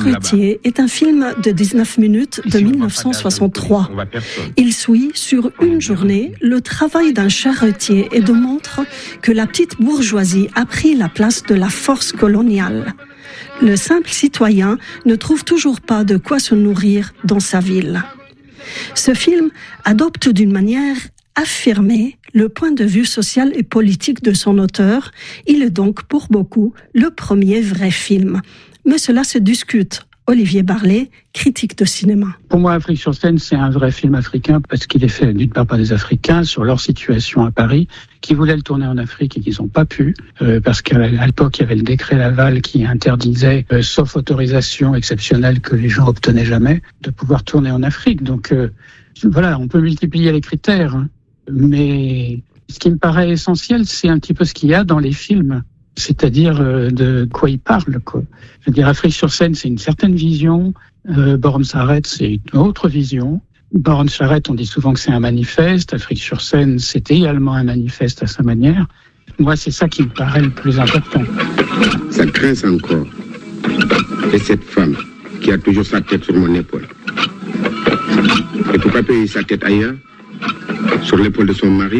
Charretier est un film de 19 minutes de 1963. Il suit sur une journée le travail d'un charretier et démontre que la petite bourgeoisie a pris la place de la force coloniale. Le simple citoyen ne trouve toujours pas de quoi se nourrir dans sa ville. Ce film adopte d'une manière affirmée le point de vue social et politique de son auteur. Il est donc pour beaucoup le premier vrai film. Mais cela se discute. Olivier Barlet, critique de cinéma. Pour moi, Afrique sur scène, c'est un vrai film africain parce qu'il est fait d'une part par des Africains sur leur situation à Paris, qui voulaient le tourner en Afrique et qui n'ont pas pu, parce qu'à l'époque, il y avait le décret Laval qui interdisait, sauf autorisation exceptionnelle que les gens obtenaient jamais, de pouvoir tourner en Afrique. Donc voilà, on peut multiplier les critères, hein. Mais ce qui me paraît essentiel, c'est un petit peu ce qu'il y a dans les films. C'est-à-dire de quoi il parle, quoi. Je veux dire, Afrique sur scène, c'est une certaine vision. Borom Saret, c'est une autre vision. Borom Saret, on dit souvent que c'est un manifeste. Afrique sur scène, c'est également un manifeste à sa manière. Moi, c'est ça qui me paraît le plus important. Ça grince encore. Et cette femme qui a toujours sa tête sur mon épaule. Et pourquoi payer sa tête ailleurs, sur l'épaule de son mari?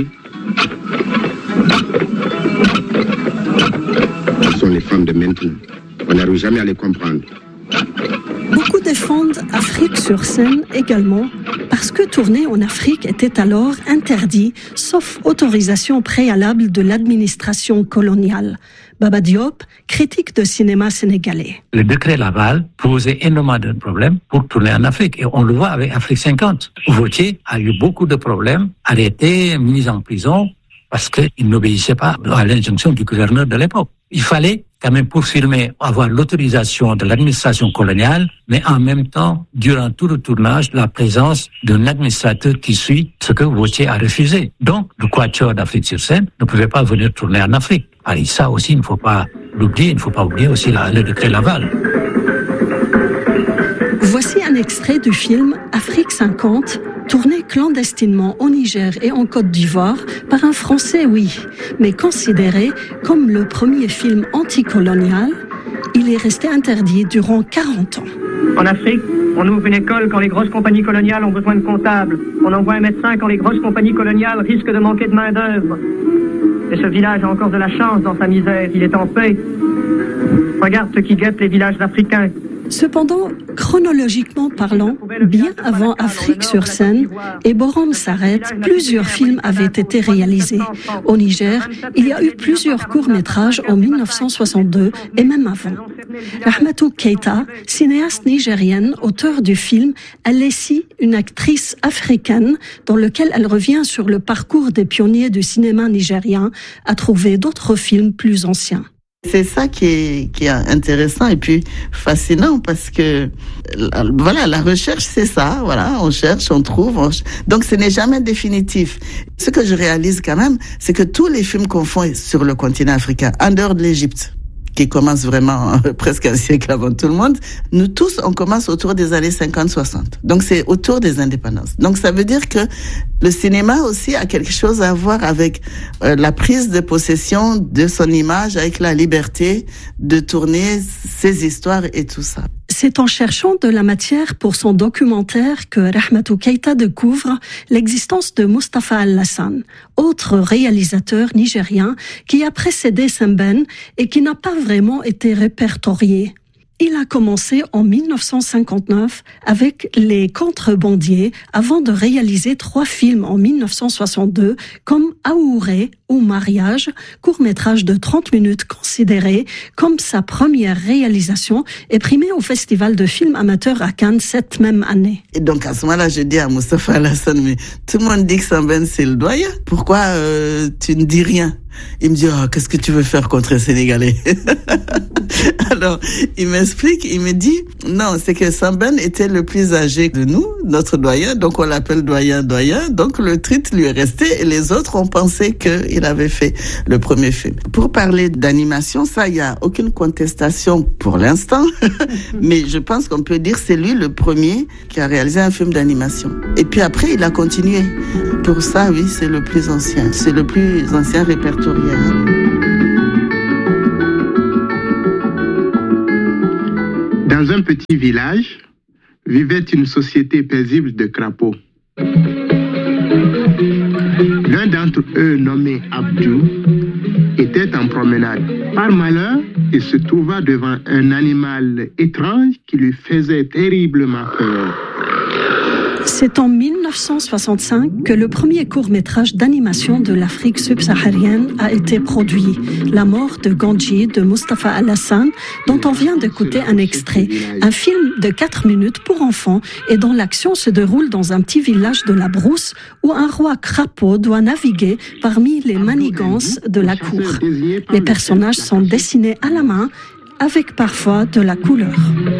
Ce sont les femmes de maintenant. On n'arrive jamais à les comprendre. Beaucoup défendent Afrique sur scène également parce que tourner en Afrique était alors interdit, sauf autorisation préalable de l'administration coloniale. Baba Diop, critique de cinéma sénégalais. Le décret Laval posait énormément de problèmes pour tourner en Afrique. Et on le voit avec Afrique 50. Vautier a eu beaucoup de problèmes, arrêté, mis en prison, parce qu'il n'obéissait pas à l'injonction du gouverneur de l'époque. Il fallait quand même, pour filmer, avoir l'autorisation de l'administration coloniale, mais en même temps, durant tout le tournage, la présence d'un administrateur qui suit ce que Vautier a refusé. Donc, le Quatuor d'Afrique sur scène ne pouvait pas venir tourner en Afrique. Et ça aussi, il ne faut pas l'oublier, il ne faut pas oublier aussi le décret Laval. Voici un extrait du film Afrique 50, tourné clandestinement au Niger et en Côte d'Ivoire par un Français, oui, mais considéré comme le premier film anticolonial. Il est resté interdit durant 40 ans. En Afrique, on ouvre une école quand les grosses compagnies coloniales ont besoin de comptables. On envoie un médecin quand les grosses compagnies coloniales risquent de manquer de main-d'œuvre. Et ce village a encore de la chance dans sa misère. Il est en paix. Regarde ce qui guette les villages africains. Cependant, chronologiquement parlant, bien avant Afrique sur scène et Borom Saret, plusieurs films avaient été réalisés. Au Niger, il y a eu plusieurs courts-métrages en 1962 et même avant. Rahmatou Keita, cinéaste nigérienne, auteure du film Alessi, une actrice africaine, dans lequel elle revient sur le parcours des pionniers du cinéma nigérien, a trouvé d'autres films plus anciens. C'est ça qui est intéressant et puis fascinant parce que voilà, la recherche c'est ça, voilà, on cherche, on trouve, donc ce n'est jamais définitif. Ce que je réalise quand même, c'est que tous les films qu'on fait sur le continent africain, en dehors de l'Égypte, qui commence vraiment presque un siècle avant tout le monde, nous tous, on commence autour des années 50-60. Donc c'est autour des indépendances. Donc ça veut dire que le cinéma aussi a quelque chose à voir avec la prise de possession de son image, avec la liberté de tourner ses histoires et tout ça. C'est en cherchant de la matière pour son documentaire que Rahmatou Keita découvre l'existence de Mustapha Al-Hassan, autre réalisateur nigérien qui a précédé Semben et qui n'a pas vraiment été répertorié. Il a commencé en 1959 avec Les Contrebandiers avant de réaliser 3 films en 1962 comme Aouré ou Mariage, court-métrage de 30 minutes considéré comme sa première réalisation et primé au Festival de films amateurs à Cannes cette même année. Et donc à ce moment-là, je dis à Mustapha Al-Hassan, mais tout le monde dit que Semben c'est le doyen. Pourquoi tu ne dis rien? Il me dit, qu'est-ce que tu veux faire contre les Sénégalais? Alors, il m'explique, il me dit, non, c'est que Semben était le plus âgé de nous, notre doyen, donc on l'appelle doyen, donc le titre lui est resté et les autres ont pensé qu'il avait fait le premier film. Pour parler d'animation, ça, il n'y a aucune contestation pour l'instant, mais je pense qu'on peut dire que c'est lui le premier qui a réalisé un film d'animation. Et puis après, il a continué. Pour ça, oui, c'est le plus ancien. C'est le plus ancien répertorié. Dans un petit village, vivait une société paisible de crapauds. L'un d'entre eux, nommé Abdou, était en promenade. Par malheur, il se trouva devant un animal étrange qui lui faisait terriblement peur. C'est en 1965 que le premier court-métrage d'animation de l'Afrique subsaharienne a été produit, La mort de Gandji de Mustapha Alassane, dont on vient d'écouter un extrait. Un film de 4 minutes pour enfants et dont l'action se déroule dans un petit village de la brousse où un roi crapaud doit naviguer parmi les manigances de la cour. Les personnages sont dessinés à la main avec parfois de la couleur.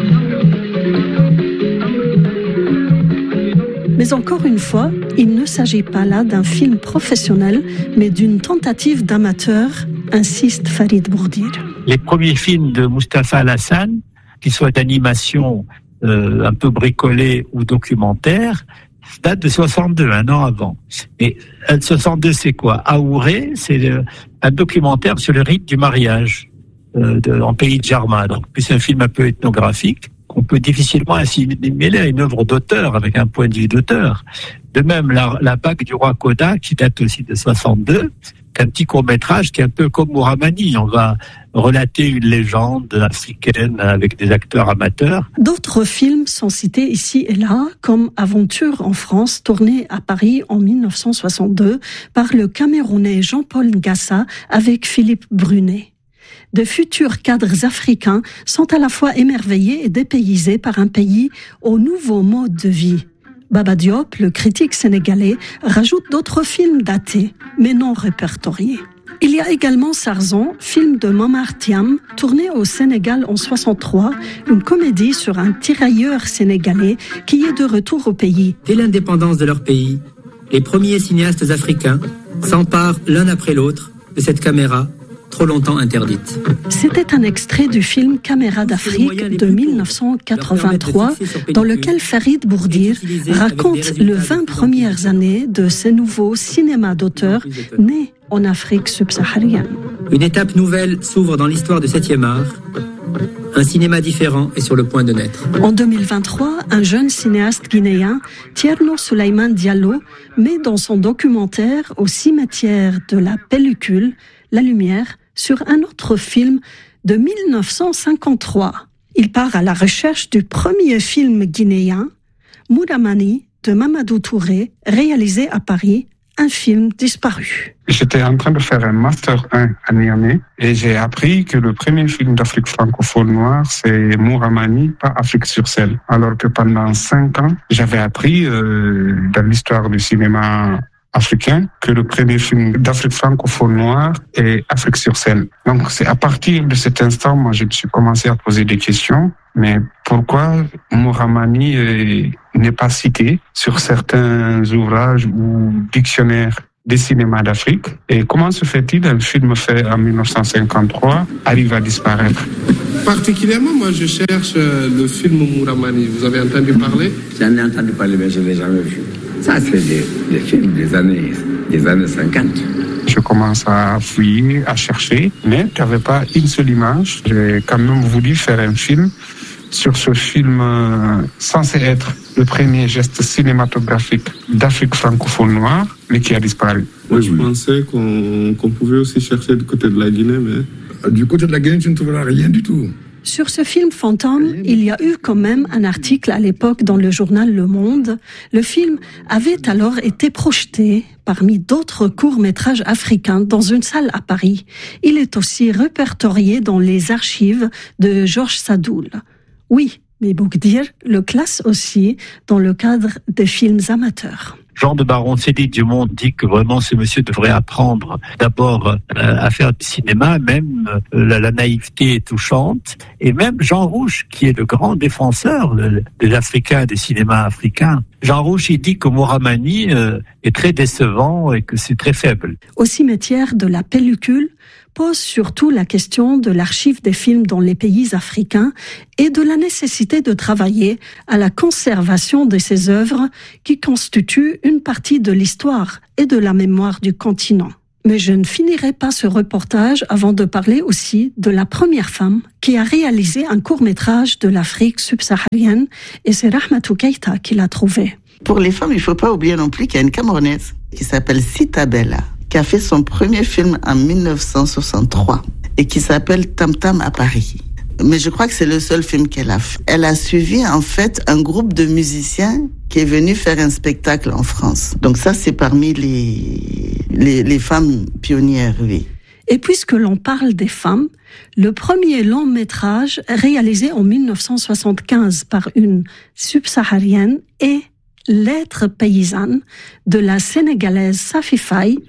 Mais encore une fois, il ne s'agit pas là d'un film professionnel, mais d'une tentative d'amateur, insiste Farid Bourdir. Les premiers films de Mustapha Alassane, qu'ils soient d'animation un peu bricolés ou documentaires, datent de 62, un an avant. Et 62, c'est quoi? Aouré, c'est un documentaire sur le rite du mariage en pays de Jarma. Donc, c'est un film un peu ethnographique, qu'on peut difficilement assimiler à une œuvre d'auteur, avec un point de vue d'auteur. De même, la bague du roi Koda, qui date aussi de 62, c'est un petit court-métrage qui est un peu comme Mouramani. On va relater une légende africaine avec des acteurs amateurs. D'autres films sont cités ici et là, comme Aventure en France, tourné à Paris en 1962 par le Camerounais Jean-Paul Ngassa avec Philippe Brunet. De futurs cadres africains sont à la fois émerveillés et dépaysés par un pays au nouveau mode de vie. Baba Diop, le critique sénégalais, rajoute d'autres films datés, mais non répertoriés. Il y a également Sarzan, film de Mamar Thiam, tourné au Sénégal en 63, une comédie sur un tirailleur sénégalais qui est de retour au pays. Dès l'indépendance de leur pays, les premiers cinéastes africains s'emparent l'un après l'autre de cette caméra trop longtemps interdite. C'était un extrait du film Caméra d'Afrique de 1983, dans lequel Farid Bourdir raconte les 20 premières années de ce nouveau cinéma d'auteur né en Afrique subsaharienne. Une étape nouvelle s'ouvre dans l'histoire du 7e art. Un cinéma différent est sur le point de naître. En 2023, un jeune cinéaste guinéen, Thierno Souleymane Diallo, met dans son documentaire Au cimetière de la pellicule la lumière sur un autre film de 1953. Il part à la recherche du premier film guinéen, Mouramani, de Mamadou Touré, réalisé à Paris, un film disparu. J'étais en train de faire un Master 1 à Niamey et j'ai appris que le premier film d'Afrique francophone noire, c'est Mouramani, pas Afrique sur scène. Alors que pendant 5 ans, j'avais appris dans l'histoire du cinéma africain que le premier film d'Afrique francophone noire est Afrique sur scène. Donc c'est à partir de cet instant, moi je me suis commencé à poser des questions. Mais pourquoi Mouramani n'est pas cité sur certains ouvrages ou dictionnaires des cinémas d'Afrique? Et comment se fait-il un film fait en 1953 arrive à disparaître? Particulièrement, moi je cherche le film Mouramani. Vous avez entendu parler? J'en ai entendu parler, mais je ne l'ai jamais vu. Ça, c'est des films des années 50. Je commence à fouiller, à chercher, mais tu n'avais pas une seule image. J'ai quand même voulu faire un film sur ce film censé être le premier geste cinématographique d'Afrique francophone noire, mais qui a disparu. Moi, je pensais qu'on pouvait aussi chercher du côté de la Guinée, mais... Du côté de la Guinée, tu ne trouveras rien du tout. Sur ce film fantôme, il y a eu quand même un article à l'époque dans le journal Le Monde. Le film avait alors été projeté parmi d'autres courts-métrages africains dans une salle à Paris. Il est aussi répertorié dans les archives de Georges Sadoul. Oui, mais Bourdir le classe aussi dans le cadre des films amateurs. Jean de Baron Cédric Dumont dit que vraiment ce monsieur devrait apprendre d'abord à faire du cinéma, même la naïveté est touchante, et même Jean Rouch, qui est le grand défenseur des Africains, des cinémas africains. Jean Rouch, il dit que Mouramani est très décevant et que c'est très faible. Au cimetière de la pellicule pose surtout la question de l'archive des films dans les pays africains et de la nécessité de travailler à la conservation de ces œuvres qui constituent une partie de l'histoire et de la mémoire du continent. Mais je ne finirai pas ce reportage avant de parler aussi de la première femme qui a réalisé un court-métrage de l'Afrique subsaharienne, et c'est Rahmatou Keïta qui l'a trouvé. Pour les femmes, il ne faut pas oublier non plus qu'il y a une Camerounaise qui s'appelle Sita Bella, qui a fait son premier film en 1963 et qui s'appelle Tam Tam à Paris. Mais je crois que c'est le seul film qu'elle a fait. Elle a suivi en fait un groupe de musiciens qui est venu faire un spectacle en France. Donc ça, c'est parmi les femmes pionnières, oui. Et puisque l'on parle des femmes, le premier long métrage réalisé en 1975 par une subsaharienne est L'être paysanne de la Sénégalaise Safi Faye.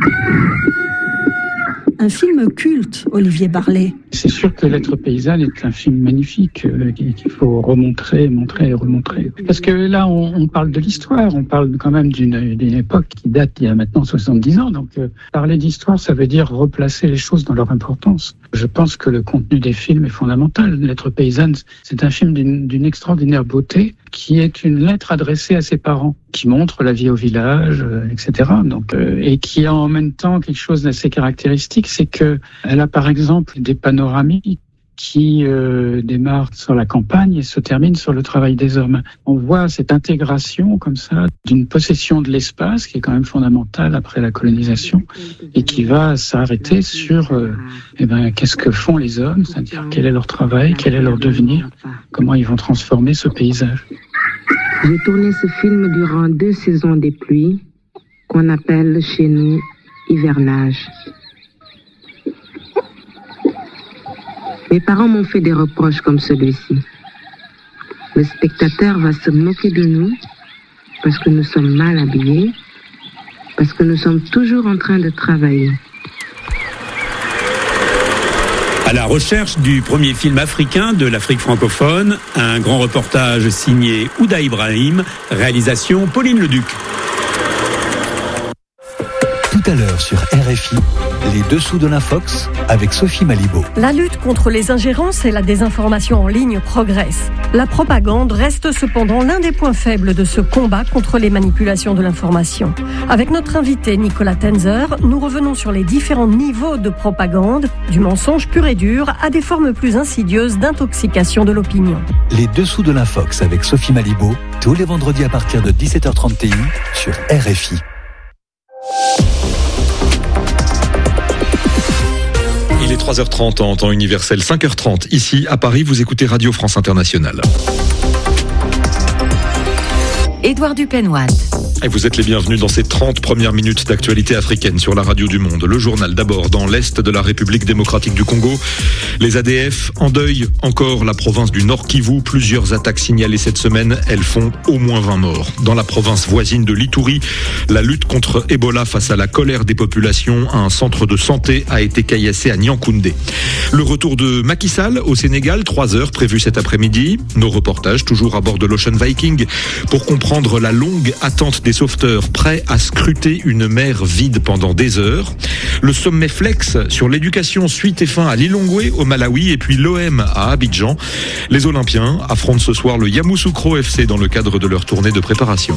Un film culte, Olivier Barlet. C'est sûr que L'être paysanne est un film magnifique qu'il faut montrer et remontrer. Parce que là, on parle de l'histoire, on parle quand même d'une époque qui date il y a maintenant 70 ans. Donc, parler d'histoire, ça veut dire replacer les choses dans leur importance. Je pense que le contenu des films est fondamental. L'être paysanne, c'est un film d'une extraordinaire beauté qui est une lettre adressée à ses parents, qui montre la vie au village, etc. Donc, et qui a en même temps quelque chose d'assez caractéristique, c'est que elle a par exemple des panoramiques qui démarrent sur la campagne et se terminent sur le travail des hommes. On voit cette intégration comme ça d'une possession de l'espace qui est quand même fondamentale après la colonisation et qui va s'arrêter sur qu'est-ce que font les hommes, c'est-à-dire quel est leur travail, quel est leur devenir, comment ils vont transformer ce paysage. J'ai tourné ce film durant 2 saisons des pluies qu'on appelle chez nous hivernage. Mes parents m'ont fait des reproches comme celui-ci. Le spectateur va se moquer de nous parce que nous sommes mal habillés, parce que nous sommes toujours en train de travailler. À la recherche du premier film africain de l'Afrique francophone, un grand reportage signé Ouda Ibrahim, réalisation Pauline Leduc. Tout à l'heure sur RFI, les dessous de l'Infox avec Sophie Malibaud. La lutte contre les ingérences et la désinformation en ligne progresse. La propagande reste cependant l'un des points faibles de ce combat contre les manipulations de l'information. Avec notre invité Nicolas Tenzer, nous revenons sur les différents niveaux de propagande, du mensonge pur et dur à des formes plus insidieuses d'intoxication de l'opinion. Les dessous de l'Infox avec Sophie Malibaud, tous les vendredis à partir de 17h30 TU sur RFI. Il est 3h30 en temps universel, 5h30. Ici, à Paris, vous écoutez Radio France Internationale. Édouard Dupenoine. Et vous êtes les bienvenus dans ces 30 premières minutes d'actualité africaine sur la radio du monde. Le journal d'abord dans l'est de la République démocratique du Congo. Les ADF endeuillent encore la province du Nord Kivu. Plusieurs attaques signalées cette semaine. Elles font au moins 20 morts. Dans la province voisine de l'Ituri, la lutte contre Ebola face à la colère des populations, un centre de santé a été caillassé à Nyankoundé. Le retour de Macky Sall au Sénégal, 3 heures prévues cet après-midi. Nos reportages toujours à bord de l'Ocean Viking pour comprendre la longue attente des sauveteurs prêts à scruter une mer vide pendant des heures. Le sommet Flex sur l'éducation suit et fin à Lilongwe au Malawi et puis l'OM à Abidjan. Les Olympiens affrontent ce soir le Yamoussoukro FC dans le cadre de leur tournée de préparation.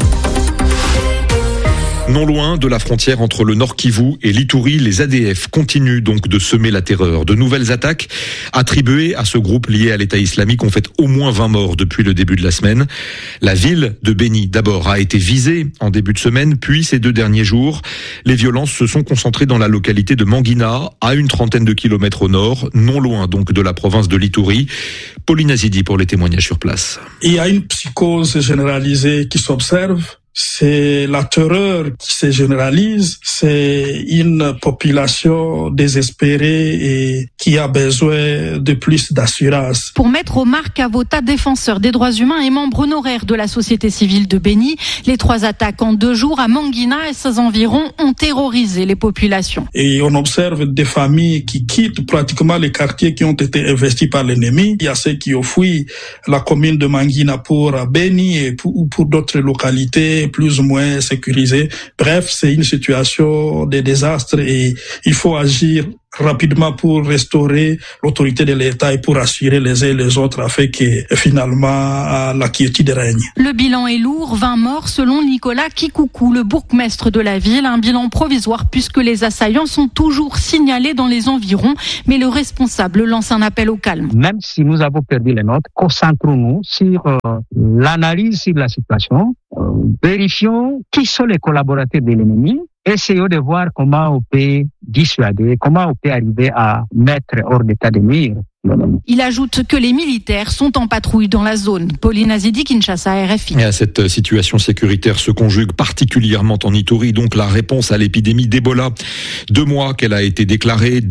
Non loin de la frontière entre le Nord Kivu et l'Ituri, les ADF continuent donc de semer la terreur. De nouvelles attaques attribuées à ce groupe lié à l'État islamique ont fait au moins 20 morts depuis le début de la semaine. La ville de Beni, d'abord, a été visée en début de semaine, puis ces 2 derniers jours. Les violences se sont concentrées dans la localité de Mangina, à une trentaine de kilomètres au nord, non loin donc de la province de l'Ituri. Pauline Azidi pour les témoignages sur place. Il y a une psychose généralisée qui s'observe. C'est la terreur qui se généralise, c'est une population désespérée et qui a besoin de plus d'assurance. Pour Maître Omar Kavota, défenseur des droits humains et membre honoraire de la société civile de Beni, les 3 attaques en 2 jours à Mangina et ses environs ont terrorisé les populations. Et on observe des familles qui quittent pratiquement les quartiers qui ont été investis par l'ennemi. Il y a ceux qui ont fui la commune de Mangina pour Beni et pour d'autres localités sécurisée, plus ou moins sécurisée. Bref, c'est une situation de désastre et il faut agir rapidement pour restaurer l'autorité de l'État et pour assurer les uns et les autres afin que finalement la quiétude règne. Le bilan est lourd, 20 morts selon Nicolas Kikoukou, le bourgmestre de la ville, un bilan provisoire puisque les assaillants sont toujours signalés dans les environs, mais le responsable lance un appel au calme. Même si nous avons perdu les nôtres, concentrons-nous sur l'analyse sur la situation, vérifions qui sont les collaborateurs de l'ennemi. Essayons de voir comment on peut dissuader, comment on peut arriver à mettre hors d'état de nuire. Il ajoute que les militaires sont en patrouille dans la zone. Pauline Azidi, Kinshasa, RFI. Et à cette situation sécuritaire se conjugue particulièrement en Ituri, donc la réponse à l'épidémie d'Ebola. 2 mois qu'elle a été déclarée,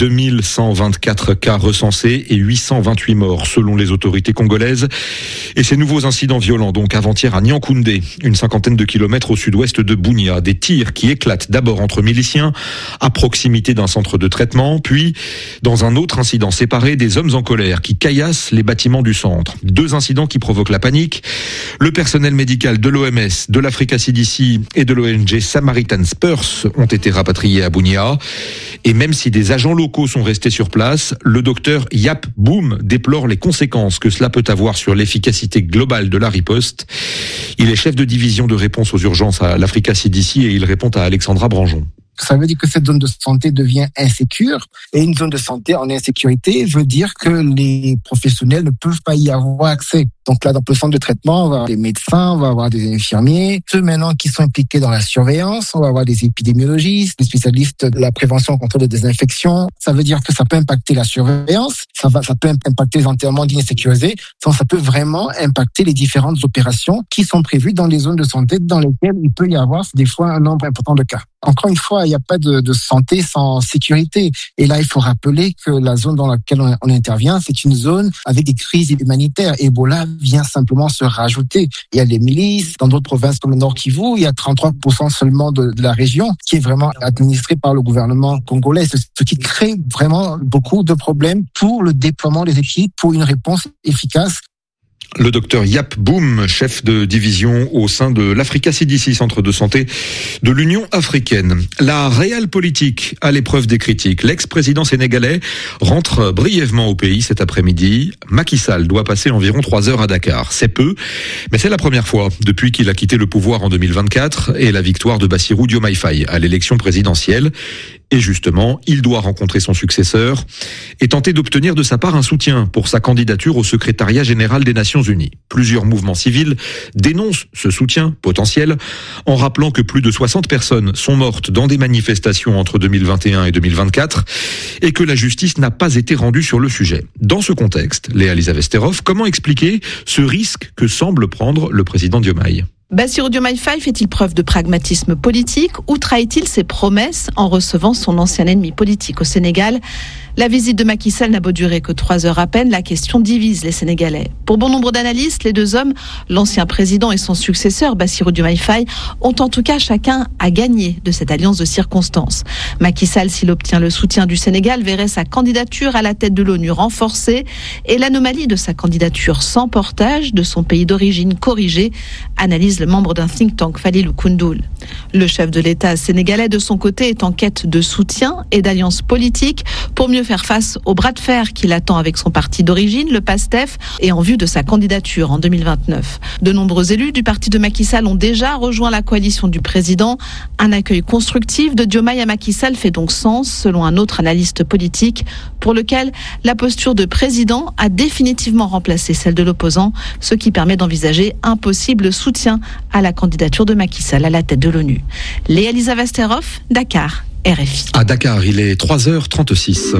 2124 cas recensés et 828 morts selon les autorités congolaises. Et ces nouveaux incidents violents, donc avant-hier à Nyankoundé, une 50aine de kilomètres au sud-ouest de Bunia. Des tirs qui éclatent d'abord entre miliciens à proximité d'un centre de traitement, puis dans un autre incident séparé, des hommes en colère qui caillassent les bâtiments du centre. 2 incidents qui provoquent la panique. Le personnel médical de l'OMS, de l'Africa CDC et de l'ONG Samaritan Spurs ont été rapatriés à Bunia. Et même si des agents locaux sont restés sur place, le docteur Yap Boum déplore les conséquences que cela peut avoir sur l'efficacité globale de la riposte. Il est chef de division de réponse aux urgences à l'Africa CDC et il répond à Alexandra Branjon. Ça veut dire que cette zone de santé devient insécure. Et une zone de santé en insécurité veut dire que les professionnels ne peuvent pas y avoir accès. Donc là, dans le centre de traitement, on va avoir des médecins, on va avoir des infirmiers. Ceux maintenant qui sont impliqués dans la surveillance, on va avoir des épidémiologistes, des spécialistes de la prévention contre les désinfections. Ça veut dire que ça peut impacter la surveillance, ça peut impacter les enterrements dits sécurisés. Ça peut vraiment impacter les différentes opérations qui sont prévues dans les zones de santé dans lesquelles il peut y avoir des fois un nombre important de cas. Encore une fois, il n'y a pas de santé sans sécurité. Et là, il faut rappeler que la zone dans laquelle on intervient, c'est une zone avec des crises humanitaires. Ebola vient simplement se rajouter. Il y a les milices. Dans d'autres provinces comme le Nord Kivu, il y a 33% seulement de la région qui est vraiment administrée par le gouvernement congolais. Ce qui crée vraiment beaucoup de problèmes pour le déploiement des équipes, pour une réponse efficace. Le docteur Yap Boum, chef de division au sein de l'Africa CDC, centre de santé de l'Union africaine. La réelle politique à l'épreuve des critiques. L'ex-président sénégalais rentre brièvement au pays cet après-midi. Macky Sall doit passer environ 3 heures à Dakar. C'est peu, mais c'est la première fois depuis qu'il a quitté le pouvoir en 2024 et la victoire de Bassirou Diomaye Faye à l'élection présidentielle. Et justement, il doit rencontrer son successeur et tenter d'obtenir de sa part un soutien pour sa candidature au secrétariat général des Nations Unies. Plusieurs mouvements civils dénoncent ce soutien potentiel en rappelant que plus de 60 personnes sont mortes dans des manifestations entre 2021 et 2024 et que la justice n'a pas été rendue sur le sujet. Dans ce contexte, Léa-Lisa Vesterov, comment expliquer ce risque que semble prendre le président Diomaye ? Bassirou Diomaye Faye fait-il preuve de pragmatisme politique ou trahit-il ses promesses en recevant son ancien ennemi politique au Sénégal ? La visite de Macky Sall n'a beau durer que 3 heures à peine, la question divise les Sénégalais. Pour bon nombre d'analystes, les 2 hommes, l'ancien président et son successeur, Bassirou Diomaye Faye, ont en tout cas chacun à gagner de cette alliance de circonstances. Macky Sall, s'il obtient le soutien du Sénégal, verrait sa candidature à la tête de l'ONU renforcée et l'anomalie de sa candidature sans portage de son pays d'origine corrigée, analyse le membre d'un think tank, Falilou Koundoul. Le chef de l'État sénégalais, de son côté, est en quête de soutien et d'alliance politique pour mieux faire face au bras de fer qu'il attend avec son parti d'origine, le PASTEF, et en vue de sa candidature en 2029. De nombreux élus du parti de Macky Sall ont déjà rejoint la coalition du président. Un accueil constructif de Diomaye à Macky Sall fait donc sens, selon un autre analyste politique, pour lequel la posture de président a définitivement remplacé celle de l'opposant, ce qui permet d'envisager un possible soutien à la candidature de Macky Sall à la tête de l'ONU. Léa-Lisa Vesterov, Dakar, RFI. À Dakar, il est 3h36.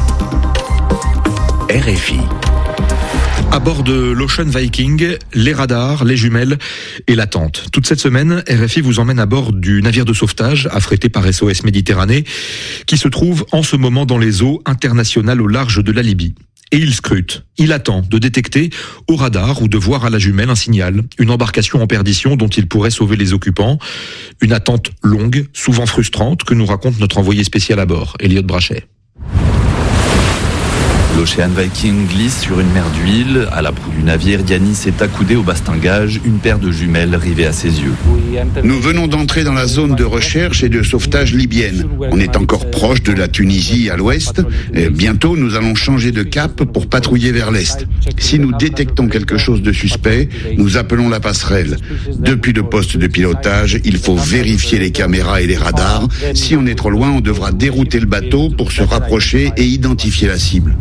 RFI. À bord de l'Ocean Viking, les radars, les jumelles et la tente. Toute cette semaine, RFI vous emmène à bord du navire de sauvetage affrété par SOS Méditerranée qui se trouve en ce moment dans les eaux internationales au large de la Libye. Et il scrute, il attend de détecter au radar ou de voir à la jumelle un signal, une embarcation en perdition dont il pourrait sauver les occupants. Une attente longue, souvent frustrante, que nous raconte notre envoyé spécial à bord, Elliot Brachet. L'Ocean Viking glisse sur une mer d'huile. À la proue du navire, Yanis est accoudé au bastingage, une paire de jumelles rivées à ses yeux. Nous venons d'entrer dans la zone de recherche et de sauvetage libyenne. On est encore proche de la Tunisie à l'ouest. Bientôt, nous allons changer de cap pour patrouiller vers l'est. Si nous détectons quelque chose de suspect, nous appelons la passerelle. Depuis le poste de pilotage, il faut vérifier les caméras et les radars. Si on est trop loin, on devra dérouter le bateau pour se rapprocher et identifier la cible.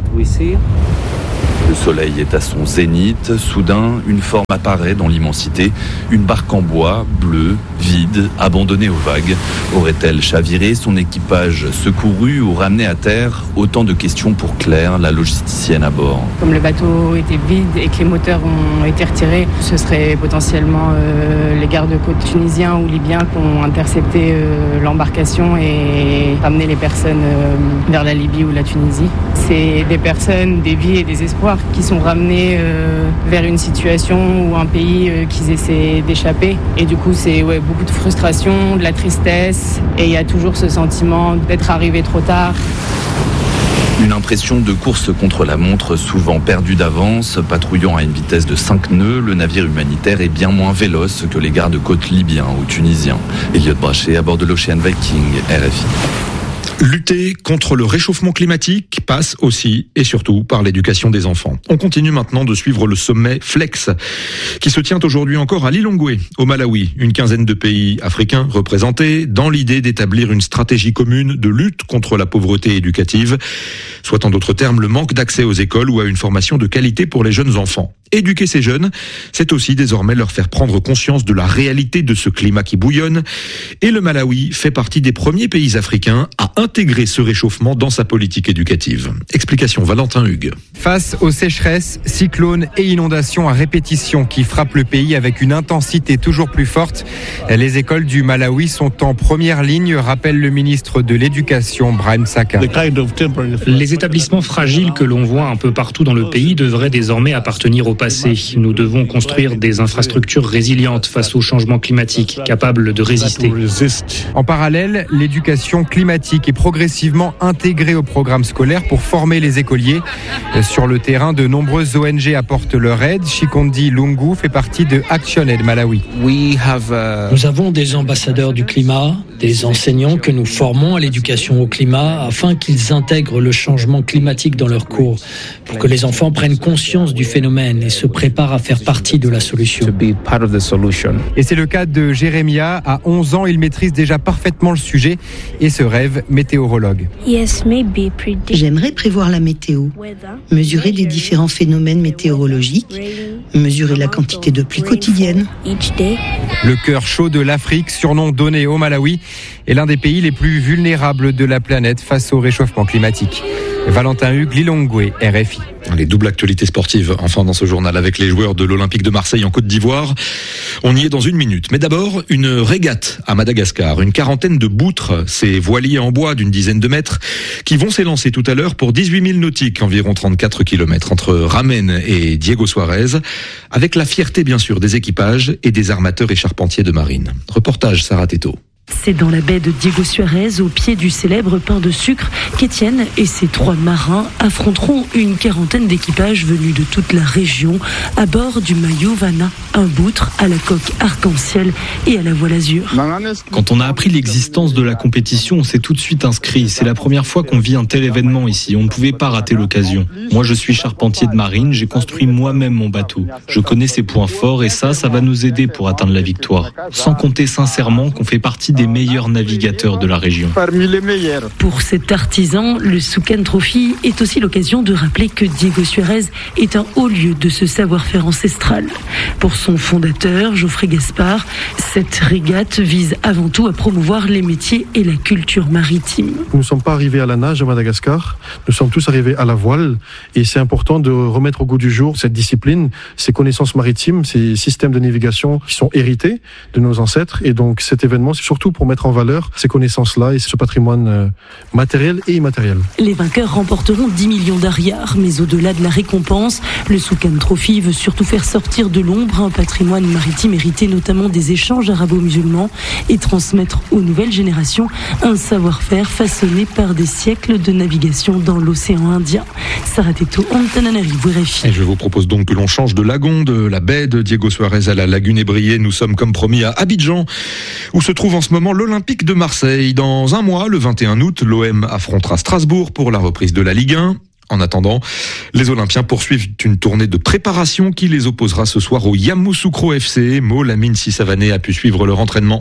Le soleil est à son zénith. Soudain, une forme apparaît dans l'immensité. Une barque en bois, bleue, vide, abandonnée aux vagues. Aurait-elle chaviré, son équipage secouru ou ramené à terre? Autant de questions pour Claire, la logisticienne à bord. Comme le bateau était vide et que les moteurs ont été retirés, ce serait potentiellement les gardes-côtes tunisiens ou libyens qui ont intercepté l'embarcation et ramené les personnes vers la Libye ou la Tunisie. C'est des personnes, des vies et des espoirs qui sont ramenés vers une situation ou un pays qu'ils essaient d'échapper. Et du coup, c'est beaucoup de frustration, de la tristesse, et il y a toujours ce sentiment d'être arrivé trop tard. Une impression de course contre la montre, souvent perdue d'avance. Patrouillant à une vitesse de 5 nœuds, le navire humanitaire est bien moins véloce que les gardes-côtes libyens ou tunisiens. Elliot Brachet à bord de l'Ocean Viking, RFI. Lutter contre le réchauffement climatique passe aussi et surtout par l'éducation des enfants. On continue maintenant de suivre le sommet Flex qui se tient aujourd'hui encore à Lilongwe, au Malawi. Une quinzaine de pays africains représentés dans l'idée d'établir une stratégie commune de lutte contre la pauvreté éducative, soit en d'autres termes le manque d'accès aux écoles ou à une formation de qualité pour les jeunes enfants. Éduquer ces jeunes, c'est aussi désormais leur faire prendre conscience de la réalité de ce climat qui bouillonne. Et le Malawi fait partie des premiers pays africains à intégrer ce réchauffement dans sa politique éducative. Explication Valentin Hugues. Face aux sécheresses, cyclones et inondations à répétition qui frappent le pays avec une intensité toujours plus forte, les écoles du Malawi sont en première ligne, rappelle le ministre de l'Éducation, Brahim Saka. Les établissements fragiles que l'on voit un peu partout dans le pays devraient désormais appartenir au passé. Nous devons construire des infrastructures résilientes face au changement climatique, capables de résister. En parallèle, l'éducation climatique est progressivement intégrée au programme scolaire pour former les écoliers. Sur le terrain, de nombreuses ONG apportent leur aide. Chikondi Lungu fait partie de ActionAid Malawi. Nous avons des ambassadeurs du climat, des enseignants que nous formons à l'éducation au climat afin qu'ils intègrent le changement climatique dans leurs cours, pour que les enfants prennent conscience du phénomène et se préparent à faire partie de la solution. Et c'est le cas de Jérémia. À 11 ans, il maîtrise déjà parfaitement le sujet et se rêve météorologue. J'aimerais prévoir la météo, mesurer les différents phénomènes météorologiques, mesurer la quantité de pluie quotidienne. Le cœur chaud de l'Afrique, surnom donné au Malawi, est l'un des pays les plus vulnérables de la planète face au réchauffement climatique. Valentin Hugues, Lilongwe, RFI. Les doubles actualités sportives, enfin dans ce journal, avec les joueurs de l'Olympique de Marseille en Côte d'Ivoire. On y est dans une minute. Mais d'abord, une régate à Madagascar. Une quarantaine de boutres, ces voiliers en bois d'une dizaine de mètres, qui vont s'élancer tout à l'heure pour 18 000 nautiques, environ 34 km, entre Ramen et Diego Suarez, avec la fierté bien sûr des équipages et des armateurs et charpentiers de marine. Reportage Sarah Teto. C'est dans la baie de Diego Suarez, au pied du célèbre pain de sucre, qu'Étienne et ses 3 marins affronteront une quarantaine d'équipages venus de toute la région à bord du Mayovana, un boutre à la coque arc-en-ciel et à la voile azur. Quand on a appris l'existence de la compétition, on s'est tout de suite inscrit. C'est la première fois qu'on vit un tel événement ici. On ne pouvait pas rater l'occasion. Moi, je suis charpentier de marine. J'ai construit moi-même mon bateau. Je connais ses points forts et ça va nous aider pour atteindre la victoire. Sans compter sincèrement qu'on fait partie des meilleurs navigateurs de la région. Parmi les meilleurs. Pour cet artisan, le Soukan Trophy est aussi l'occasion de rappeler que Diego Suarez est un haut lieu de ce savoir-faire ancestral. Pour son fondateur, Geoffrey Gaspard, cette régate vise avant tout à promouvoir les métiers et la culture maritime. Nous ne sommes pas arrivés à la nage à Madagascar, nous sommes tous arrivés à la voile et c'est important de remettre au goût du jour cette discipline, ces connaissances maritimes, ces systèmes de navigation qui sont hérités de nos ancêtres et donc cet événement c'est surtout pour mettre en valeur ces connaissances-là et ce patrimoine matériel et immatériel. Les vainqueurs remporteront 10 millions d'ariars, mais au-delà de la récompense, le Soukan Trophy veut surtout faire sortir de l'ombre un patrimoine maritime hérité notamment des échanges arabo-musulmans et transmettre aux nouvelles générations un savoir-faire façonné par des siècles de navigation dans l'océan Indien. Sarateto, Antananarivo, RFI. Et je vous propose donc que l'on change de lagon, de la baie de Diego Suarez à la lagune ébriée. Nous sommes comme promis à Abidjan, où se trouve en ce moment l'Olympique de Marseille. Dans un mois, le 21 août, l'OM affrontera Strasbourg pour la reprise de la Ligue 1. En attendant, les Olympiens poursuivent une tournée de préparation qui les opposera ce soir au Yamoussoukro FC. Molamine Sissavané a pu suivre leur entraînement.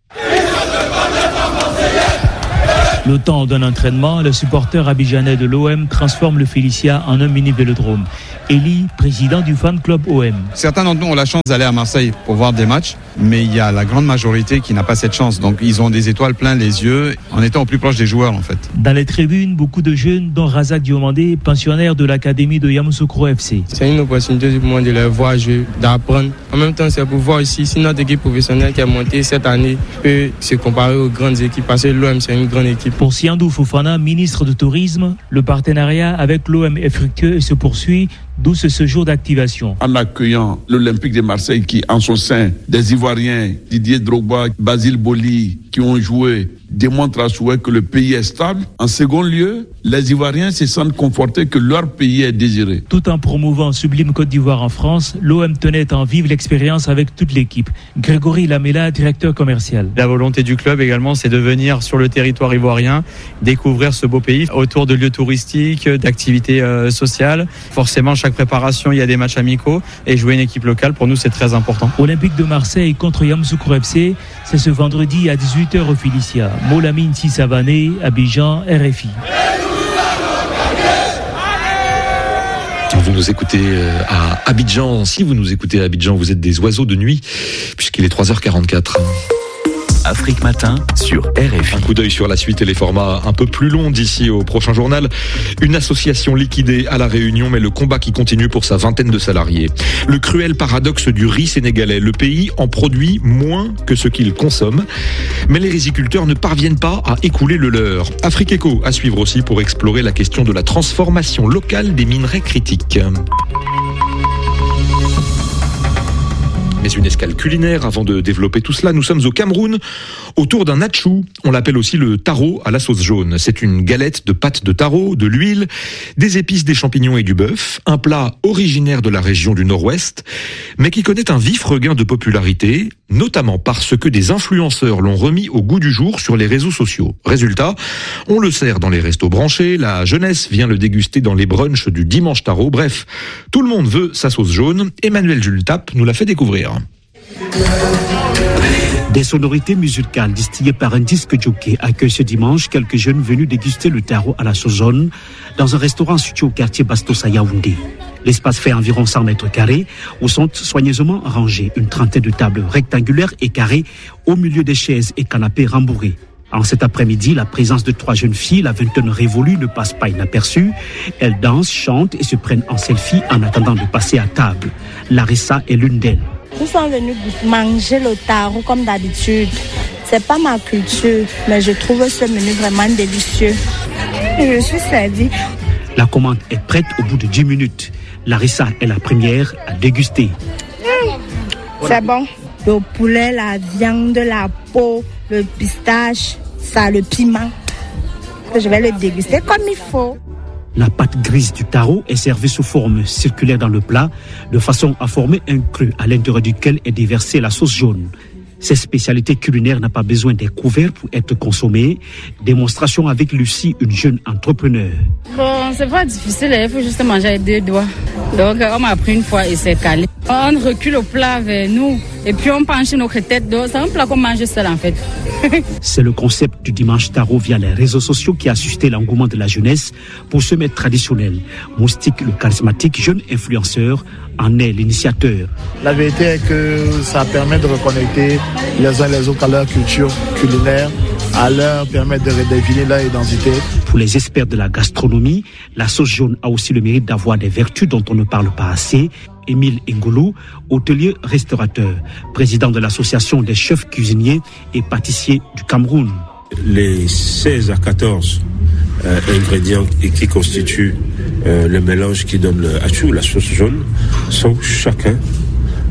Le temps d'un entraînement, le supporter abidjanais de l'OM transforme le Félicia en un mini-vélodrome. Elie, président du fan club OM. Certains d'entre nous ont la chance d'aller à Marseille pour voir des matchs, mais il y a la grande majorité qui n'a pas cette chance. Donc ils ont des étoiles plein les yeux en étant au plus proche des joueurs en fait. Dans les tribunes, beaucoup de jeunes, dont Razak Diomandé, pensionnaire de l'académie de Yamoussoukro FC. C'est une opportunité pour moi de les voir jouer, d'apprendre. En même temps, c'est pour voir aussi si notre équipe professionnelle qui a monté cette année peut se comparer aux grandes équipes, parce que l'OM c'est une grande équipe. Pour Siandou Fofana, ministre du Tourisme, le partenariat avec l'OM est fructueux et se poursuit, d'où ce séjour d'activation. En accueillant l'Olympique de Marseille qui, en son sein, des Ivoiriens, Didier Drogba, Basile Boli, qui ont joué, démontre à souhait que le pays est stable. En second lieu, les Ivoiriens se sentent confortés que leur pays est désiré. Tout en promouvant Sublime Côte d'Ivoire en France, l'OM tenait en vivre l'expérience avec toute l'équipe. Grégory Lamela, directeur commercial. La volonté du club également, c'est de venir sur le territoire ivoirien, découvrir ce beau pays autour de lieux touristiques, d'activités sociales. Forcément, chaque préparation, il y a des matchs amicaux et jouer une équipe locale, pour nous, c'est très important. Olympique de Marseille contre Yamoussoukro FC, c'est ce vendredi à 18h au Félicia. Molamine Sissavané, Abidjan, RFI. Vous nous écoutez à Abidjan. Si vous nous écoutez à Abidjan, vous êtes des oiseaux de nuit, puisqu'il est 3h44. Afrique Matin sur RFI. Un coup d'œil sur la suite et les formats un peu plus longs d'ici au prochain journal. Une association liquidée à La Réunion, mais le combat qui continue pour sa vingtaine de salariés. Le cruel paradoxe du riz sénégalais. Le pays en produit moins que ce qu'il consomme, mais les riziculteurs ne parviennent pas à écouler le leur. Afrique Éco à suivre aussi pour explorer la question de la transformation locale des minerais critiques. Mais une escale culinaire avant de développer tout cela. Nous sommes au Cameroun, autour d'un atchou. On l'appelle aussi le taro à la sauce jaune. C'est une galette de pâte de taro, de l'huile, des épices, des champignons et du bœuf. Un plat originaire de la région du Nord-Ouest, mais qui connaît un vif regain de popularité, notamment parce que des influenceurs l'ont remis au goût du jour sur les réseaux sociaux. Résultat, on le sert dans les restos branchés, la jeunesse vient le déguster dans les brunchs du dimanche taro. Bref, tout le monde veut sa sauce jaune. Emmanuel Jultap nous l'a fait découvrir. Des sonorités musicales distillées par un disque jockey accueillent ce dimanche quelques jeunes venus déguster le taro à la sauce jaune dans un restaurant situé au quartier Bastos à Yaoundé. L'espace fait environ 100 mètres carrés où sont soigneusement rangées une trentaine de tables rectangulaires et carrées au milieu des chaises et canapés rembourrés. En cet après-midi, la présence de 3 jeunes filles, la vingtaine révolue, ne passe pas inaperçue. Elles dansent, chantent et se prennent en selfie en attendant de passer à table. Larissa est l'une d'elles. Nous sommes venus manger le taro comme d'habitude. C'est pas ma culture, mais je trouve ce menu vraiment délicieux. Je suis servie. La commande est prête au bout de 10 minutes. Larissa est la première à déguster. C'est bon. Le poulet, la viande, la peau, le pistache, ça, le piment. Je vais le déguster comme il faut. La pâte grise du taro est servie sous forme circulaire dans le plat, de façon à former un creux à l'intérieur duquel est déversée la sauce jaune. Cette spécialité culinaire n'a pas besoin des couverts pour être consommée. Démonstration avec Lucie, une jeune entrepreneur. Bon, c'est pas difficile, il faut juste manger avec 2 doigts. Donc, on m'a pris une fois et c'est calé. On recule au plat vers nous et puis on penche notre tête. Donc, c'est un plat qu'on mange seul en fait. C'est le concept du dimanche taro via les réseaux sociaux qui a suscité l'engouement de la jeunesse pour ce mets traditionnel. Moustique, le charismatique jeune influenceur, en est l'initiateur. La vérité est que ça permet de reconnecter les uns les autres à leur culture culinaire, à leur permettre de redéfinir leur identité. Pour les experts de la gastronomie, la sauce jaune a aussi le mérite d'avoir des vertus dont on ne parle pas assez. Émile Ngolo, hôtelier restaurateur, président de l'association des chefs cuisiniers et pâtissiers du Cameroun. Les 16 à 14 ingrédients qui constituent le mélange qui donne le hachou, la sauce jaune, sont chacun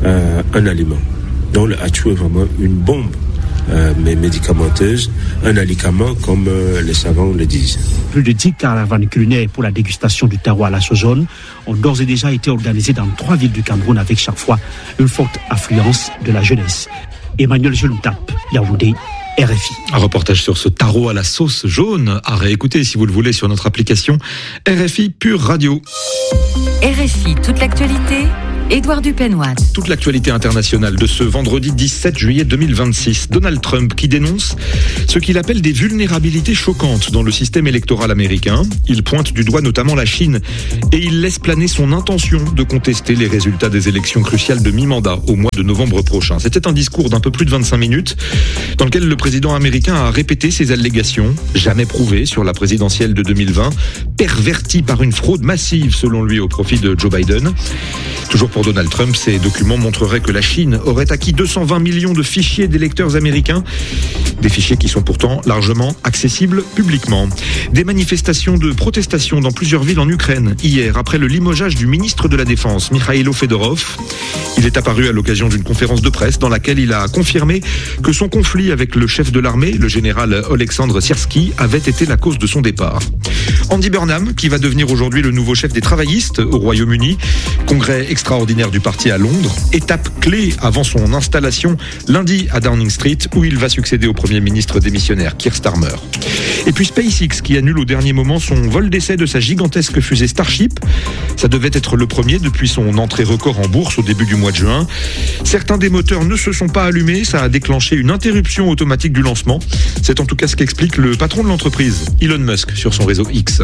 un aliment. Donc le hachou est vraiment une bombe mais médicamenteuse, un alicament comme les savants le disent. Plus de 10 caravanes culinaires pour la dégustation du taro à la Sozone ont d'ores et déjà été organisées dans 3 villes du Cameroun avec chaque fois une forte affluence de la jeunesse. Emmanuel Jeloutap, Yaoundé, RFI. Un reportage sur ce taro à la sauce jaune à réécouter si vous le voulez sur notre application RFI Pure Radio. RFI, toute l'actualité. Édouard Dupenois. Toute l'actualité internationale de ce vendredi 17 juillet 2026. Donald Trump qui dénonce ce qu'il appelle des vulnérabilités choquantes dans le système électoral américain. Il pointe du doigt notamment la Chine et il laisse planer son intention de contester les résultats des élections cruciales de mi-mandat au mois de novembre prochain. C'était un discours d'un peu plus de 25 minutes dans lequel le président américain a répété ses allégations, jamais prouvées sur la présidentielle de 2020, perverties par une fraude massive selon lui au profit de Joe Biden. Toujours pour Donald Trump, ces documents montreraient que la Chine aurait acquis 220 millions de fichiers d'électeurs américains, des fichiers qui sont pourtant largement accessibles publiquement. Des manifestations de protestation dans plusieurs villes en Ukraine hier, après le limogeage du ministre de la Défense, Mikhailo Fedorov. Il est apparu à l'occasion d'une conférence de presse dans laquelle il a confirmé que son conflit avec le chef de l'armée, le général Oleksandr Syrski, avait été la cause de son départ. Andy Burnham, qui va devenir aujourd'hui le nouveau chef des travaillistes au Royaume-Uni, congrès extraordinaire du parti à Londres, étape clé avant son installation lundi à Downing Street où il va succéder au Premier ministre démissionnaire Keir Starmer. Et puis SpaceX qui annule au dernier moment son vol d'essai de sa gigantesque fusée Starship. Ça devait être le premier depuis son entrée record en bourse au début du mois de juin. Certains des moteurs ne se sont pas allumés, ça a déclenché une interruption automatique du lancement. C'est en tout cas ce qu'explique le patron de l'entreprise, Elon Musk, sur son réseau X.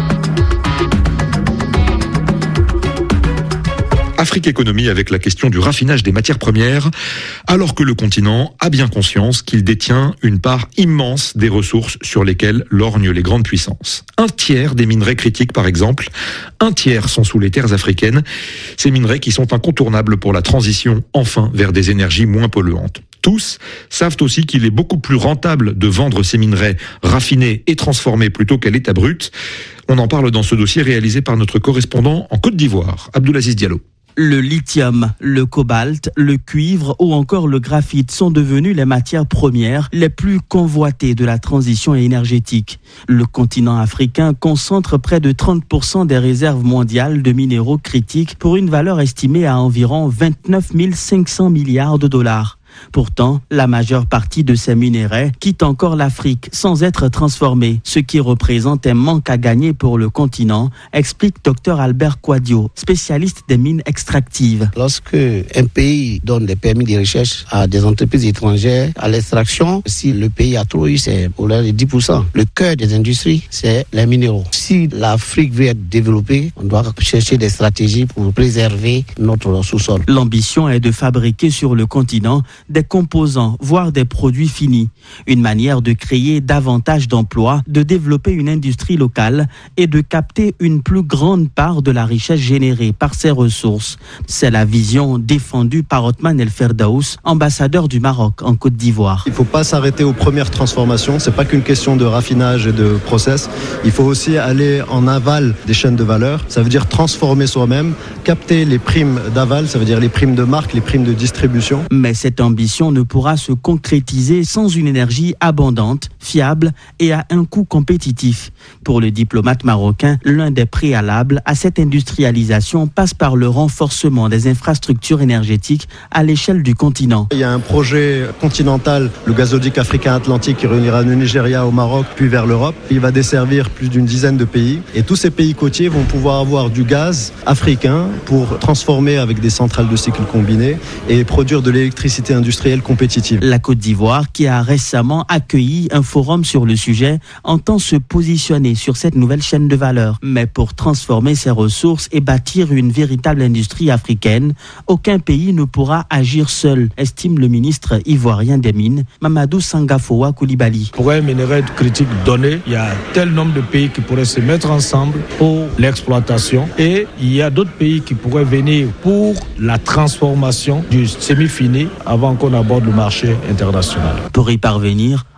Afrique Économie avec la question du raffinage des matières premières, alors que le continent a bien conscience qu'il détient une part immense des ressources sur lesquelles lorgnent les grandes puissances. 1/3 des minerais critiques, par exemple, 1/3 sont sous les terres africaines, ces minerais qui sont incontournables pour la transition, enfin, vers des énergies moins polluantes. Tous savent aussi qu'il est beaucoup plus rentable de vendre ces minerais raffinés et transformés plutôt qu'à l'état brut. On en parle dans ce dossier réalisé par notre correspondant en Côte d'Ivoire, Abdoulaziz Diallo. Le lithium, le cobalt, le cuivre ou encore le graphite sont devenus les matières premières les plus convoitées de la transition énergétique. Le continent africain concentre près de 30% des réserves mondiales de minéraux critiques pour une valeur estimée à environ 29 500 milliards de dollars. Pourtant, la majeure partie de ces minerais quitte encore l'Afrique sans être transformés, ce qui représente un manque à gagner pour le continent, explique Dr Albert Quadio, spécialiste des mines extractives. Lorsque un pays donne des permis de recherche à des entreprises étrangères, à l'extraction, si le pays a trop eu, c'est pour l'air de 10%. Le cœur des industries, c'est les minéraux. Si l'Afrique veut être développée, on doit chercher des stratégies pour préserver notre sous-sol. L'ambition est de fabriquer sur le continent des composants, voire des produits finis. Une manière de créer davantage d'emplois, de développer une industrie locale et de capter une plus grande part de la richesse générée par ces ressources. C'est la vision défendue par Othman El Ferdaous, ambassadeur du Maroc en Côte d'Ivoire. Il ne faut pas s'arrêter aux premières transformations. Ce n'est pas qu'une question de raffinage et de process. Il faut aussi aller en aval des chaînes de valeur. Ça veut dire transformer soi-même, capter les primes d'aval, ça veut dire les primes de marque, les primes de distribution. Mais cette ambition ne pourra se concrétiser sans une énergie abondante, fiable et à un coût compétitif. Pour le diplomate marocain, l'un des préalables à cette industrialisation passe par le renforcement des infrastructures énergétiques à l'échelle du continent. Il y a un projet continental, le gazoduc africain-atlantique qui réunira le Nigeria au Maroc puis vers l'Europe. Il va desservir plus d'une dizaine de pays et tous ces pays côtiers vont pouvoir avoir du gaz africain pour transformer avec des centrales de cycle combiné et produire de l'électricité industrielle compétitive. La Côte d'Ivoire, qui a récemment accueilli un forum sur le sujet, entend se positionner sur cette nouvelle chaîne de valeur. Mais pour transformer ses ressources et bâtir une véritable industrie africaine, aucun pays ne pourra agir seul, estime le ministre ivoirien des Mines, Mamadou Sangafoa Koulibaly. Pour un minerai critique donné, il y a tel nombre de pays qui pourraient se mettre ensemble pour l'exploitation et il y a d'autres pays qui pourraient venir pour la transformation du semi-fini avant qu'on aborde le marché international. Pour y parvenir,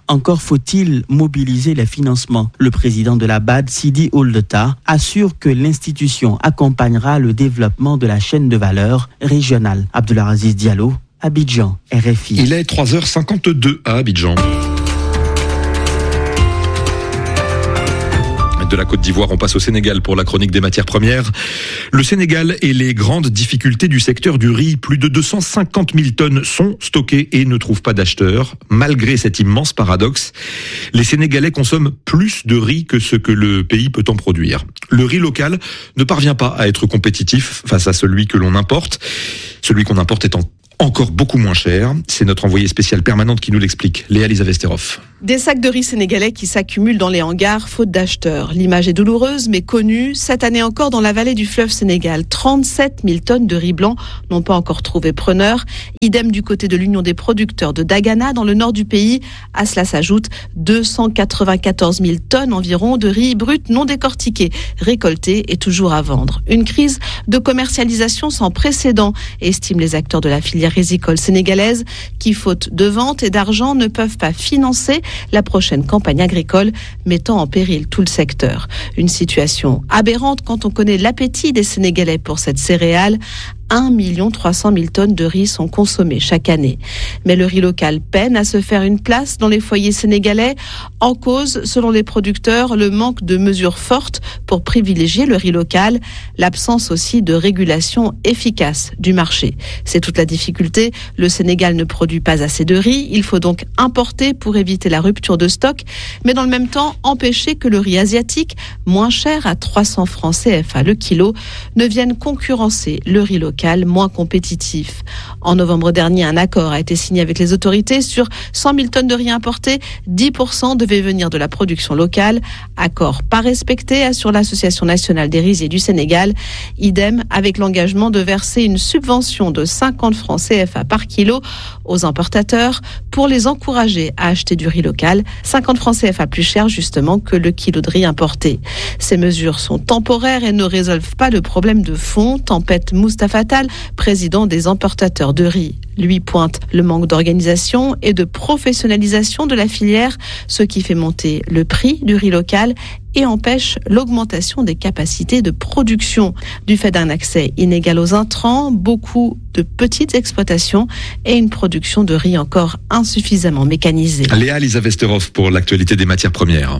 Encore faut-il mobiliser les financements. Le président de la BAD, Sidi Ouldeta, assure que l'institution accompagnera le développement de la chaîne de valeur régionale. Abdelaziz Diallo, Abidjan, RFI. Il est 3h52 à Abidjan. De la Côte d'Ivoire, on passe au Sénégal pour la chronique des matières premières. Le Sénégal et les grandes difficultés du secteur du riz. Plus de 250 000 tonnes sont stockées et ne trouvent pas d'acheteurs. Malgré cet immense paradoxe, les Sénégalais consomment plus de riz que ce que le pays peut en produire. Le riz local ne parvient pas à être compétitif face à celui que l'on importe. Celui qu'on importe étant encore beaucoup moins cher. C'est notre envoyée spéciale permanente qui nous l'explique, Léa Lisavesterov. Des sacs de riz sénégalais qui s'accumulent dans les hangars faute d'acheteurs. L'image est douloureuse mais connue. Cette année encore dans la vallée du fleuve Sénégal, 37 000 tonnes de riz blanc n'ont pas encore trouvé preneur. Idem du côté de l'Union des producteurs de Dagana dans le nord du pays. À cela s'ajoute 294 000 tonnes environ de riz brut non décortiqué, récolté et toujours à vendre. Une crise de commercialisation sans précédent, estiment les acteurs de la filière rizicole sénégalaise qui, faute de vente et d'argent, ne peuvent pas financer la prochaine campagne agricole, mettant en péril tout le secteur. Une situation aberrante quand on connaît l'appétit des Sénégalais pour cette céréale. 1 300 000 tonnes de riz sont consommées chaque année. Mais le riz local peine à se faire une place dans les foyers sénégalais. En cause, selon les producteurs, le manque de mesures fortes pour privilégier le riz local, l'absence aussi de régulation efficace du marché. C'est toute la difficulté. Le Sénégal ne produit pas assez de riz. Il faut donc importer pour éviter la rupture de stock, mais dans le même temps empêcher que le riz asiatique, moins cher à 300 francs CFA le kilo, ne vienne concurrencer le riz local moins compétitif. En novembre dernier, un accord a été signé avec les autorités sur 100 000 tonnes de riz importé. 10% devaient venir de la production locale. Accord pas respecté, assure l'Association nationale des riziers du Sénégal. Idem avec l'engagement de verser une subvention de 50 francs CFA par kilo aux importateurs pour les encourager à acheter du riz local. 50 francs CFA plus cher justement que le kilo de riz importé. Ces mesures sont temporaires et ne résolvent pas le problème de fond, tempête Moustapha Tall, président des importateurs de riz. Lui pointe le manque d'organisation et de professionnalisation de la filière, ce qui fait monter le prix du riz local et empêche l'augmentation des capacités de production. Du fait d'un accès inégal aux intrants, beaucoup de petites exploitations et une production de riz encore insuffisamment mécanisée. Léa Lisavesterov pour l'actualité des matières premières.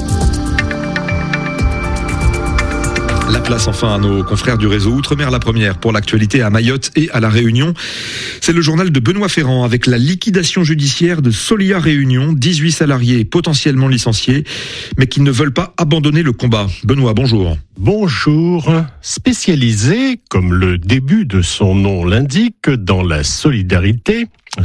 La place enfin à nos confrères du réseau Outre-mer, la première pour l'actualité à Mayotte et à La Réunion. C'est le journal de Benoît Ferrand avec la liquidation judiciaire de Solia Réunion. 18 salariés potentiellement licenciés, mais qui ne veulent pas abandonner le combat. Benoît, bonjour. Bonjour. Spécialisé, comme le début de son nom l'indique, dans la solidarité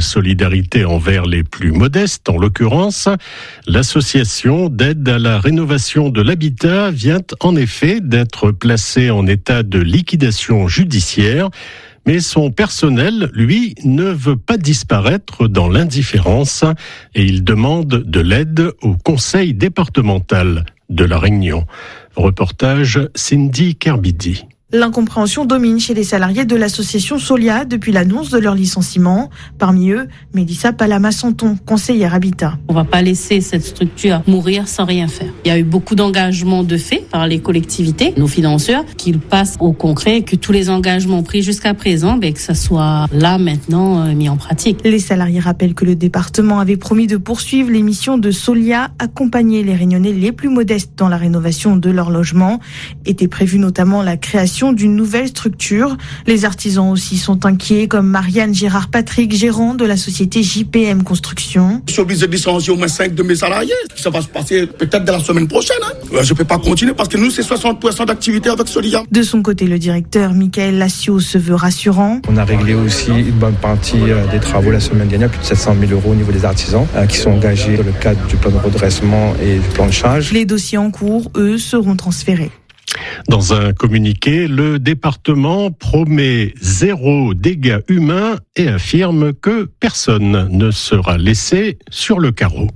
envers les plus modestes, en l'occurrence, l'association d'aide à la rénovation de l'habitat vient en effet d'être placée en état de liquidation judiciaire, mais son personnel, lui, ne veut pas disparaître dans l'indifférence et il demande de l'aide au conseil départemental de La Réunion. Reportage Cindy Kerbidi. L'incompréhension domine chez les salariés de l'association Solia depuis l'annonce de leur licenciement. Parmi eux, Mélissa Palama-Santon, conseillère Habitat. On ne va pas laisser cette structure mourir sans rien faire. Il y a eu beaucoup d'engagements de fait par les collectivités, nos financeurs, qu'ils passent au concret, que tous les engagements pris jusqu'à présent, que ça soit là maintenant mis en pratique. Les salariés rappellent que le département avait promis de poursuivre les missions de Solia, accompagner les Réunionnais les plus modestes dans la rénovation de leur logement. Était prévue notamment la création d'une nouvelle structure. Les artisans aussi sont inquiets, comme Marianne Gérard-Patrick, gérant de la société JPM Construction. Je suis obligé de licencier au moins 5 de mes salariés. Ça va se passer peut-être dès la semaine prochaine. Je ne peux pas continuer parce que nous, c'est 60% d'activité avec Solia. De son côté, le directeur Michael Lassio se veut rassurant. On a réglé aussi une bonne partie des travaux la semaine dernière, plus de 700 000 € au niveau des artisans qui sont engagés dans le cadre du plan de redressement et du plan de charge. Les dossiers en cours, eux, seront transférés. Dans un communiqué, le département promet 0 dégâts humains et affirme que personne ne sera laissé sur le carreau.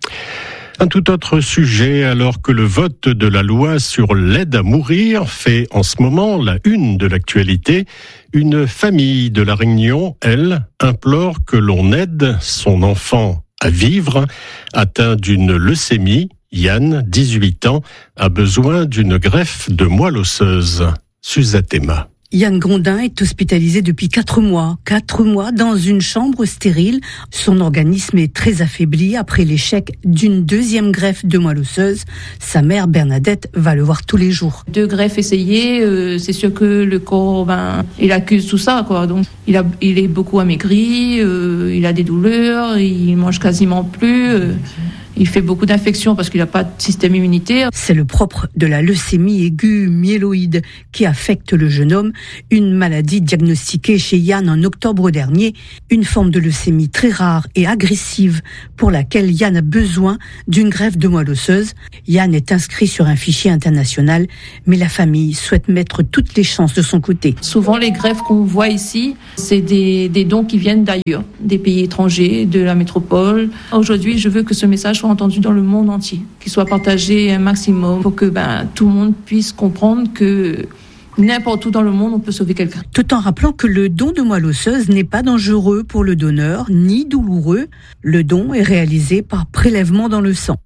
Un tout autre sujet, alors que le vote de la loi sur l'aide à mourir fait en ce moment la une de l'actualité, une famille de La Réunion, elle, implore que l'on aide son enfant à vivre. Atteint d'une leucémie, Yann, 18 ans, a besoin d'une greffe de moelle osseuse. Suzatema. Yann Grondin est hospitalisé depuis 4 mois. 4 mois dans une chambre stérile. Son organisme est très affaibli après l'échec d'une deuxième greffe de moelle osseuse. Sa mère, Bernadette, va le voir tous les jours. 2 greffes essayées, c'est sûr que le corps, il accuse tout ça, quoi. Donc, il est beaucoup amaigri, il a des douleurs, il mange quasiment plus. Il fait beaucoup d'infections parce qu'il n'a pas de système immunitaire. C'est le propre de la leucémie aiguë myéloïde qui affecte le jeune homme, une maladie diagnostiquée chez Yann en octobre dernier, une forme de leucémie très rare et agressive pour laquelle Yann a besoin d'une greffe de moelle osseuse. Yann est inscrit sur un fichier international, mais la famille souhaite mettre toutes les chances de son côté. Souvent, les greffes qu'on voit ici, c'est des dons qui viennent d'ailleurs, des pays étrangers, de la métropole. Aujourd'hui, je veux que ce message soit entendu dans le monde entier, qu'il soit partagé un maximum pour que tout le monde puisse comprendre que n'importe où dans le monde, on peut sauver quelqu'un. Tout en rappelant que le don de moelle osseuse n'est pas dangereux pour le donneur, ni douloureux. Le don est réalisé par prélèvement dans le sang.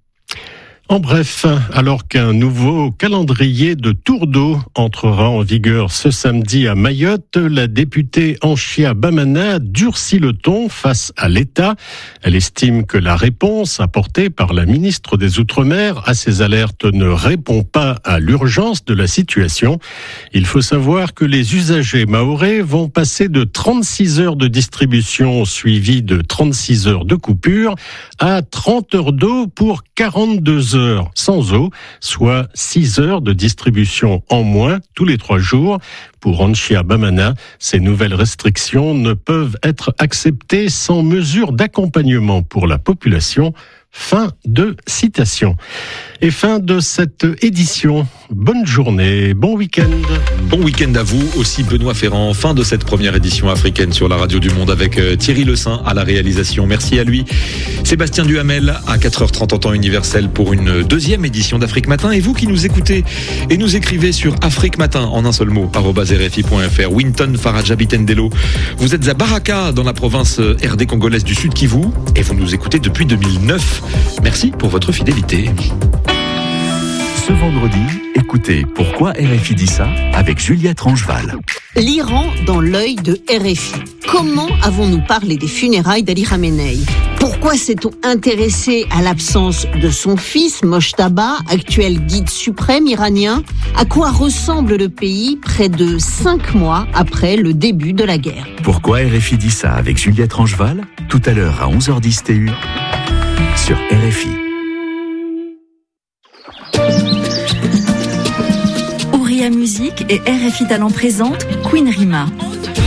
En bref, alors qu'un nouveau calendrier de tour d'eau entrera en vigueur ce samedi à Mayotte, la députée Anchia Bamana durcit le ton face à l'État. Elle estime que la réponse apportée par la ministre des Outre-mer à ces alertes ne répond pas à l'urgence de la situation. Il faut savoir que les usagers mahorais vont passer de 36 heures de distribution suivies de 36 heures de coupure à 30 heures d'eau pour 42 heures sans eau, soit 6 heures de distribution en moins tous les 3 jours. Pour Anchia Bamana, ces nouvelles restrictions ne peuvent être acceptées sans mesure d'accompagnement pour la population. Fin de citation. Et fin de cette édition. Bonne journée, bon week-end. Bon week-end à vous aussi, Benoît Ferrand. Fin de cette première édition africaine sur la radio du monde avec Thierry Le Saint à la réalisation. Merci à lui. Sébastien Duhamel à 4h30 en temps universel pour une deuxième édition d'Afrique Matin. Et vous qui nous écoutez et nous écrivez sur Afrique Matin en un seul mot, @rfi.fr. Winton Faraja Bitendelo. Vous êtes à Baraka dans la province RD congolaise du Sud Kivu et vous nous écoutez depuis 2009. Merci pour votre fidélité. Ce vendredi, écoutez Pourquoi RFI dit ça avec Juliette Rangeval. L'Iran dans l'œil de RFI. Comment avons-nous parlé des funérailles d'Ali Khamenei ? Pourquoi s'est-on intéressé à l'absence de son fils, Mojtaba, actuel guide suprême iranien ? À quoi ressemble le pays près de 5 mois après le début de la guerre ? Pourquoi RFI dit ça avec Juliette Rangeval ? Tout à l'heure à 11h10 TU sur RFI. Ouria Musique et RFI Talent présente Queen Rima.